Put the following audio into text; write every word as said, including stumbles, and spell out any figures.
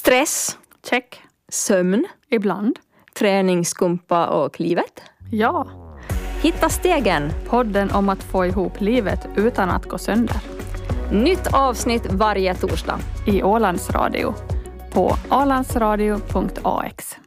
Stress. Check. Sömn. Ibland. Träningsskumpa och livet. Ja. Hitta stegen. Podden om att få ihop livet utan att gå sönder. Nytt avsnitt varje torsdag. I Ålands Radio. På ålandsradio punkt a x.